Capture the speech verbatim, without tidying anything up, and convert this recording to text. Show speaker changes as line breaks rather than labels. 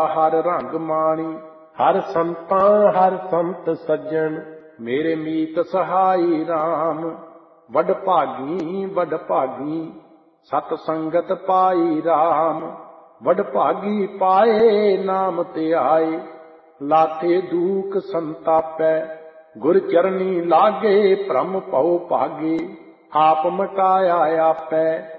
हर रंग माणी। हर संतां हर संत सज्जन मेरे मीत सहाई राम। वड भागी वड भागी सत संगत पाई राम। वड भागी पाए नाम ते आए लाथे दूक संतापै। गुर चरनी लागे भ्रम पौ भागे आप मटाया आपै।